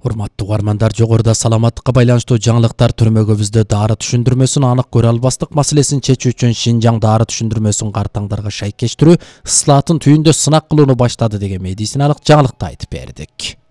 Урматтуу угармандар, жогоруда саламаттыкка байланыштуу жаңылыктар түрмөгүбүздө дары түшүндүрмөсүн анык көрө албастык маселесин чечүү үчүн Шинжаң дары түшүндүрмөсүн картаңдарга шайкештирүү ысылаатын түйүндө сынак кылууну баштады деген медициналык жаңылыкты айтып бердик.